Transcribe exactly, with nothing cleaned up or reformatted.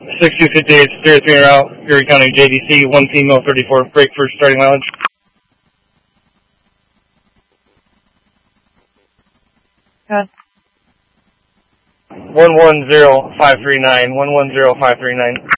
six two fifty-eight, zero three route, Erie County J D C, one female, thirty-four, break for starting mileage. Good. one one zero five three nine, one one zero five three nine.